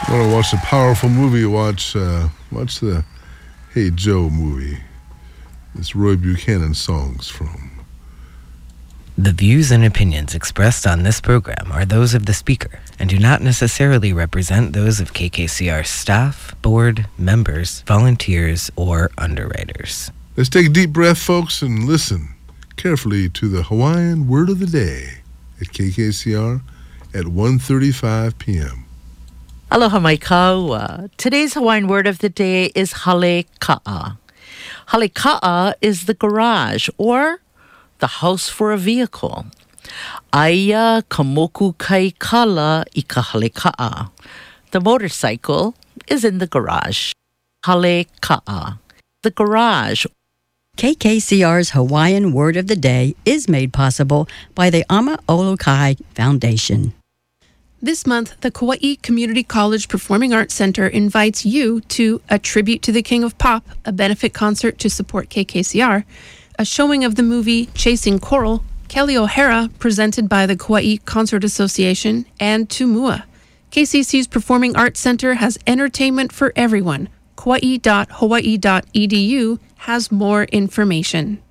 Want to watch a powerful movie? Watch the Hey Joe movie. It's Roy Buchanan songs from. The views and opinions expressed on this program are those of the speaker and do not necessarily represent those of KKCR staff, board, members, volunteers, or underwriters. Let's take a deep breath, folks, and listen carefully to the Hawaiian Word of the Day at KKCR at 1:35 p.m. Aloha mai kaua. Today's Hawaiian word of the day is hale ka'a. Hale ka'a is the garage or the house for a vehicle. Aia ka moku kai kala I ka hale ka'a. The motorcycle is in the garage. Hale ka'a. The garage. KKCR's Hawaiian Word of the Day is made possible by the Ama Olokai Foundation. This month, the Kauai Community College Performing Arts Center invites you to A Tribute to the King of Pop, a benefit concert to support KKCR, a showing of the movie Chasing Coral, Kelly O'Hara, presented by the Kauai Concert Association, and Tumua. KCC's Performing Arts Center has entertainment for everyone. Kauai.hawaii.edu has more information.